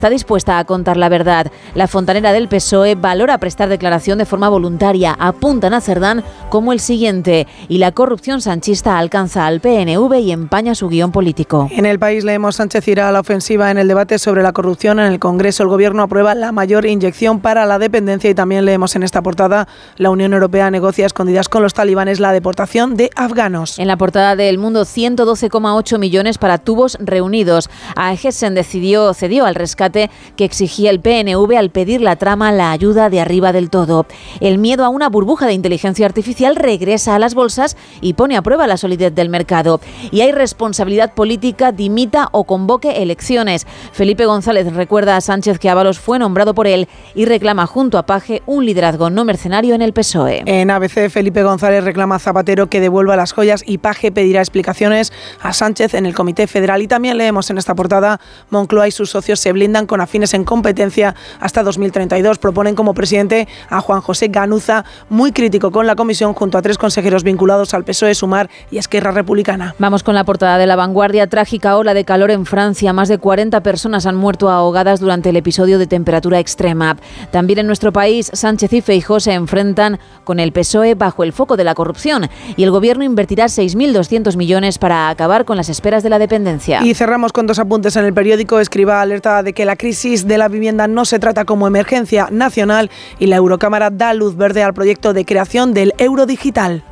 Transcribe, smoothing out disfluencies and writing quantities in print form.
está dispuesta a contar la verdad. La fontanera del PSOE valora prestar declaración de forma voluntaria. Apuntan a Cerdán como el siguiente. Y la corrupción sanchista alcanza al PNV y empaña su guión político. En El País leemos: Sánchez irá a la ofensiva en el debate sobre la corrupción. En el Congreso el Gobierno aprueba la mayor inyección para la dependencia. Y también leemos en esta portada: la Unión Europea negocia a escondidas con los talibanes la deportación de afganos. En la portada de El Mundo, 112,8 millones para tubos reunidos. A Hessen cedió al rescate que exigía el PNV al pedir la trama la ayuda de arriba del todo. El miedo a una burbuja de inteligencia artificial regresa a las bolsas y pone a prueba la solidez del mercado. Y hay responsabilidad política, dimita o convoque elecciones. Felipe González recuerda a Sánchez que Ábalos fue nombrado por él y reclama junto a Paje un liderazgo no mercenario en el PSOE. En ABC, Felipe González reclama a Zapatero que devuelva las joyas y Paje pedirá explicaciones a Sánchez en el Comité Federal. Y también leemos en esta portada: Moncloa y sus socios se blindan con afines en competencia hasta 2032. Proponen como presidente a Juan José Ganuza, muy crítico con la comisión, junto a 3 consejeros vinculados al PSOE, Sumar y Esquerra Republicana. Vamos con la portada de La Vanguardia. Trágica ola de calor en Francia. Más de 40 personas han muerto ahogadas durante el episodio de temperatura extrema. También en nuestro país, Sánchez y Feijóo se enfrentan con el PSOE bajo el foco de la corrupción y el Gobierno invertirá 6.200 millones para acabar con las esperas de la dependencia. Y cerramos con 2 apuntes en El Periódico. Escriba alerta de que la crisis de la vivienda no se trata como emergencia nacional y la Eurocámara da luz verde al proyecto de creación del euro digital.